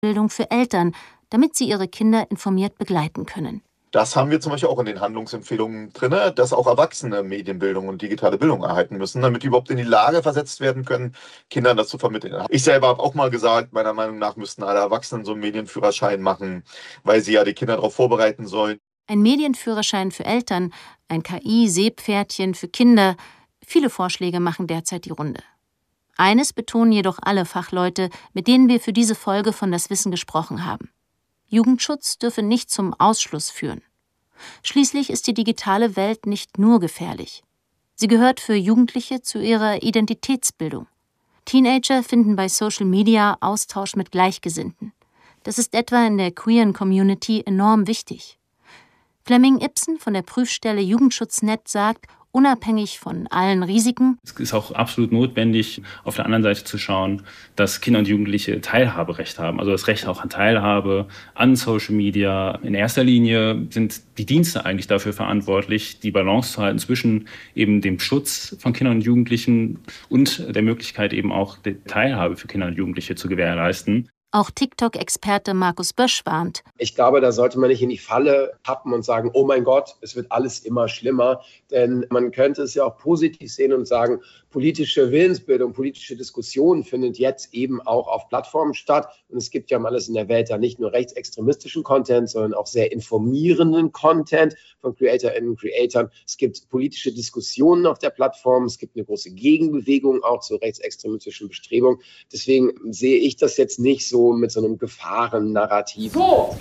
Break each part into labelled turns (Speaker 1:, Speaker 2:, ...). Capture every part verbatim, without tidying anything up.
Speaker 1: Bildung für Eltern, damit sie ihre Kinder informiert begleiten können.
Speaker 2: Das haben wir zum Beispiel auch in den Handlungsempfehlungen drin, dass auch Erwachsene Medienbildung und digitale Bildung erhalten müssen, damit die überhaupt in die Lage versetzt werden können, Kindern das zu vermitteln. Ich selber habe auch mal gesagt, meiner Meinung nach müssten alle Erwachsenen so einen Medienführerschein machen, weil sie ja die Kinder darauf vorbereiten sollen.
Speaker 1: Ein Medienführerschein für Eltern, ein K I-Seepferdchen für Kinder. Viele Vorschläge machen derzeit die Runde. Eines betonen jedoch alle Fachleute, mit denen wir für diese Folge von Das Wissen gesprochen haben. Jugendschutz dürfe nicht zum Ausschluss führen. Schließlich ist die digitale Welt nicht nur gefährlich. Sie gehört für Jugendliche zu ihrer Identitätsbildung. Teenager finden bei Social Media Austausch mit Gleichgesinnten. Das ist etwa in der queeren Community enorm wichtig. Flemming Ibsen von der Prüfstelle Jugendschutznet sagt, unabhängig von allen Risiken.
Speaker 3: Es ist auch absolut notwendig, auf der anderen Seite zu schauen, dass Kinder und Jugendliche Teilhaberecht haben. Also das Recht auch an Teilhabe, an Social Media. In erster Linie sind die Dienste eigentlich dafür verantwortlich, die Balance zu halten zwischen eben dem Schutz von Kindern und Jugendlichen und der Möglichkeit eben auch die Teilhabe für Kinder und Jugendliche zu gewährleisten.
Speaker 1: Auch TikTok-Experte Markus Bösch warnt.
Speaker 4: Ich glaube, da sollte man nicht in die Falle tappen und sagen, oh mein Gott, es wird alles immer schlimmer. Denn man könnte es ja auch positiv sehen und sagen, politische Willensbildung, politische Diskussion findet jetzt eben auch auf Plattformen statt. Und es gibt ja um alles in der Welt da nicht nur rechtsextremistischen Content, sondern auch sehr informierenden Content von CreatorInnen und Creatoren. Es gibt politische Diskussionen auf der Plattform. Es gibt eine große Gegenbewegung auch zu rechtsextremistischen Bestrebungen. Deswegen sehe ich das jetzt nicht so mit so einem Gefahrennarrativ.
Speaker 5: So,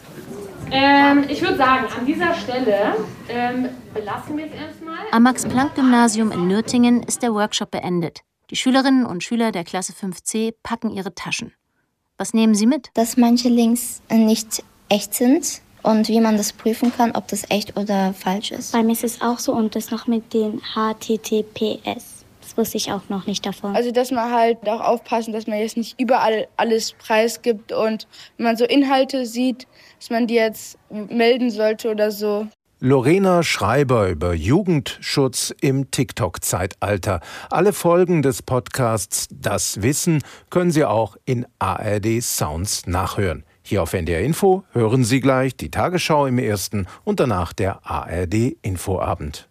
Speaker 5: ähm, ich würde sagen, an dieser Stelle ähm, belassen wir es erstmal.
Speaker 1: Am Max-Planck-Gymnasium in Nürtingen ist der Workshop beendet. Die Schülerinnen und Schüler der Klasse fünf C packen ihre Taschen. Was nehmen sie mit?
Speaker 6: Dass manche Links nicht echt sind und wie man das prüfen kann, ob das echt oder falsch ist.
Speaker 7: Bei mir ist es auch so und das noch mit den H T T P S. Das wusste ich auch noch nicht davon.
Speaker 8: Also dass man halt auch aufpassen, dass man jetzt nicht überall alles preisgibt und wenn man so Inhalte sieht, dass man die jetzt melden sollte oder so.
Speaker 9: Lorena Schreiber über Jugendschutz im TikTok-Zeitalter. Alle Folgen des Podcasts Das Wissen können Sie auch in A R D Sounds nachhören. Hier auf N D R Info hören Sie gleich die Tagesschau im Ersten und danach der A R D Infoabend.